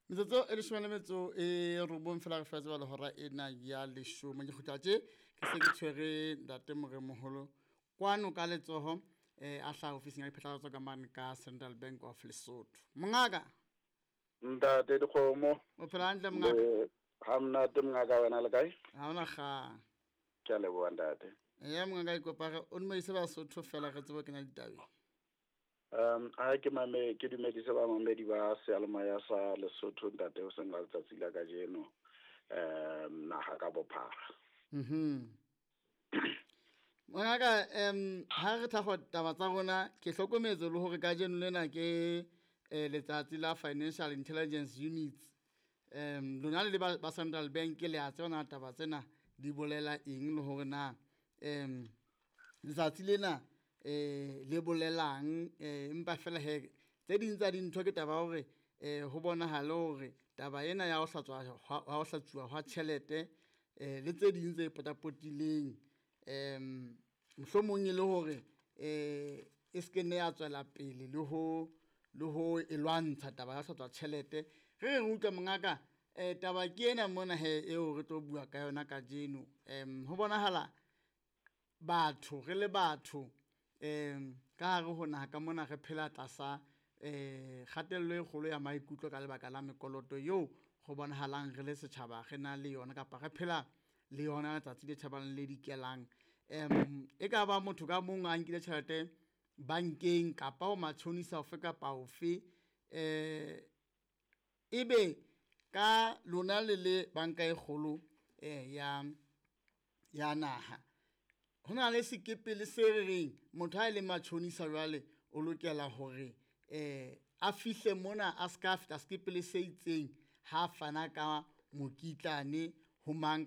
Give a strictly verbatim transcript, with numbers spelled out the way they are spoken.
Metsotso e leshome le metso e robong fela re fetse ba le hora ena ya leshome ke kgutlatse ke se ke tshwere ntate Moremoholo kwano ka letsoho eh a hla ofising ya phethahatso ka mane ka Central Bank of Lesotho. Mongaka ntate dikgomo o phela hantle mongaka? Ha mnate mongaka wena le kae? Ha ona kgang. Ke a leboha ntate. Ya mongaka ikopare o nne se Basotho fela re tsebo kena ditabeng. Um a ke mame ke dumedise ba mamedi ba sealemoya sa Lesotho ntate o seng la letsatsi la kajeno um naha ka bophara. Mhm. Mongaka em ha re thakgo taba tsa rona ke hlokometse le hore kajeno lena ke letsatsi la Financial Intelligence Units. Um lona le ba Central Bank le a tsena taba tsena di bolela eng le hore na em letsatsi lena eh le bolelang empa fela he tse ding tsa dintho ke taba hore eh ho bonahala hore taba ena ya ho hlatswa ha ho hlatsuwa ha tjhelete eh le tse ding tse potapotileng em mohlomong le hore eh e se ke ne ya tswela pele le ho le ho elwantsha taba ya ho hlatswa tjhelete re re utlwa mongaka eh taba ke ena mona he eo re tlo bua ka yona ka jeno em ho bonahala batho re le batho em ka re hona ka mona re phela tlasa eh kgatello e kgolo ya maikutlo ka lebaka la mekoloto yo go bonahalang re le setjhaba re na le yona kapa re phela le yona tsatsi le tjhabang le dikelang em e ka ba motho ka mong a nkile tjhelete bankeng kapa o matshonisa ofe kapa ofe eh ebe ka lona le le banka e kgolo eh ya ya naha hona le sekepe le se reng motho a le matshonisa jwale o lokela hore eh a fihle mona a ska feta sekepe le se itseng ha fana ka mokitlane ho mang